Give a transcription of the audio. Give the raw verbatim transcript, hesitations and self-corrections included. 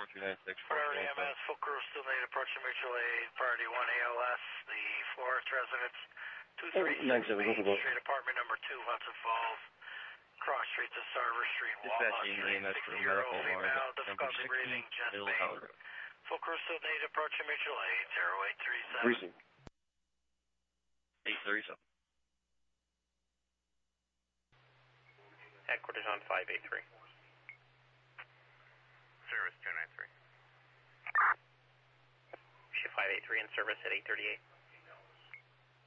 three nine six. Priority M S, full crew still need approaching mutual aid. Priority one A L S, the Florence residence, two three six Main Street, apartment number two, Hudson Falls. Cross Street to Sarver Street, Walnut Street, sixty female, difficulty breathing, chest pain. Full crew still need approaching mutual aid, zero eight three seven. eight thirty-seven. Headquarters on five eight three. Service two nine three. Shift five eight three in service at eight thirty-eight.